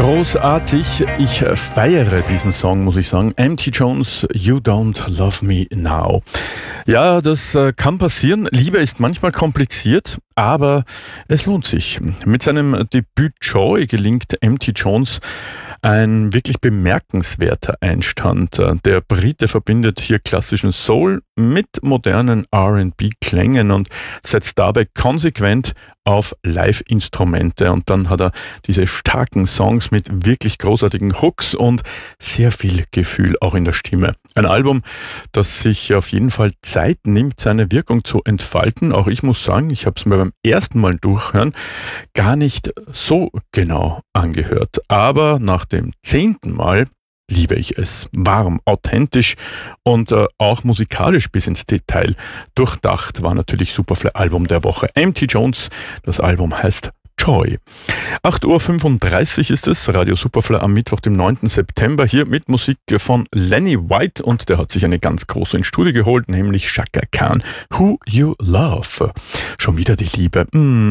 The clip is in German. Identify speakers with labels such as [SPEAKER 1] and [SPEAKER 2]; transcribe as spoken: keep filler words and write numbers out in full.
[SPEAKER 1] Großartig, ich feiere diesen Song, muss ich sagen. M T Jones, You Don't Love Me Now. Ja, das kann passieren. Liebe ist manchmal kompliziert, aber es lohnt sich. Mit seinem Debüt Joy gelingt M T Jones ein wirklich bemerkenswerter Einstand. Der Brite verbindet hier klassischen Soul mit modernen R and B-Klängen und setzt dabei konsequent auf Live-Instrumente. Und dann hat er diese starken Songs mit wirklich großartigen Hooks und sehr viel Gefühl auch in der Stimme. Ein Album, das sich auf jeden Fall Zeit nimmt, seine Wirkung zu entfalten. Auch ich muss sagen, ich habe es mir beim ersten Mal durchhören gar nicht so genau angehört. Aber nach dem zehnten Mal liebe ich es. Warm, authentisch und äh, auch musikalisch bis ins Detail durchdacht war natürlich Superfly-Album der Woche. M T Jones, das Album heißt Joy. acht Uhr fünfunddreißig ist es, Radio Superfly am Mittwoch, dem neunten September, hier mit Musik von Lenny White und der hat sich eine ganz große ins Studio geholt, nämlich Chaka Khan, Who You Love. Schon wieder die Liebe. Mm.